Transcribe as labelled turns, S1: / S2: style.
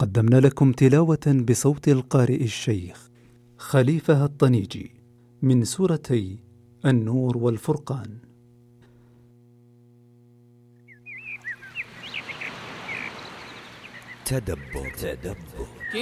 S1: قدمنا لكم تلاوة بصوت القارئ الشيخ خليفة الطنيجي من سورتي النور والفرقان.
S2: تدبر